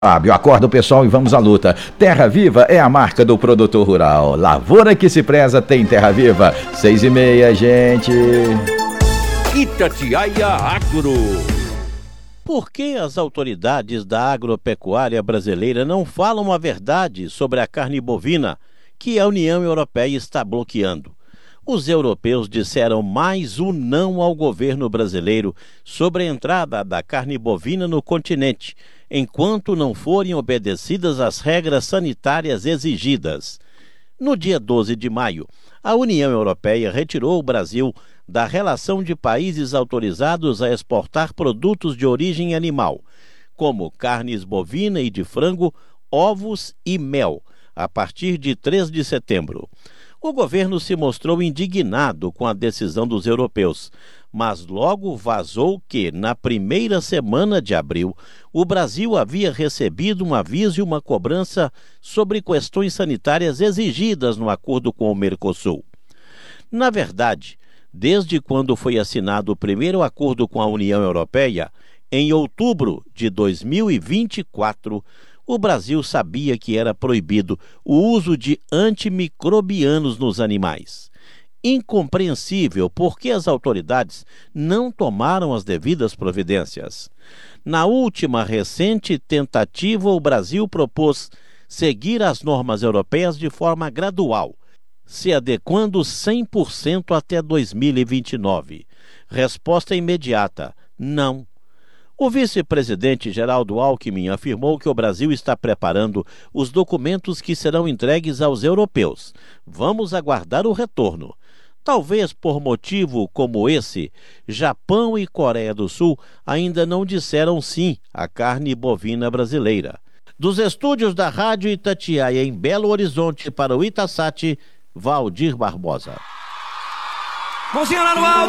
Fábio, acorda o pessoal e vamos à luta. Terra Viva é a marca do produtor rural. Lavoura que se preza tem Terra Viva. 6:30, gente. Itatiaia Agro. Por que as autoridades da agropecuária brasileira não falam a verdade sobre a carne bovina que a União Europeia está bloqueando? Os europeus disseram mais um não ao governo brasileiro sobre a entrada da carne bovina no continente, enquanto não forem obedecidas as regras sanitárias exigidas. No dia 12 de maio, a União Europeia retirou o Brasil da relação de países autorizados a exportar produtos de origem animal, como carnes bovina e de frango, ovos e mel, a partir de 3 de setembro. O governo se mostrou indignado com a decisão dos europeus, mas logo vazou que, na primeira semana de abril, o Brasil havia recebido um aviso e uma cobrança sobre questões sanitárias exigidas no acordo com o Mercosul. Na verdade, desde quando foi assinado o primeiro acordo com a União Europeia, em outubro de 2024, o Brasil sabia que era proibido o uso de antimicrobianos nos animais. Incompreensível porque as autoridades não tomaram as devidas providências. Na última recente tentativa, o Brasil propôs seguir as normas europeias de forma gradual, se adequando 100% até 2029. Resposta imediata: não. O vice-presidente Geraldo Alckmin afirmou que o Brasil está preparando os documentos que serão entregues aos europeus. Vamos aguardar o retorno. Talvez por motivo como esse, Japão e Coreia do Sul ainda não disseram sim à carne bovina brasileira. Dos estúdios da Rádio Itatiaia em Belo Horizonte para o Itasat, Valdir Barbosa. Mãozinha lá no alto!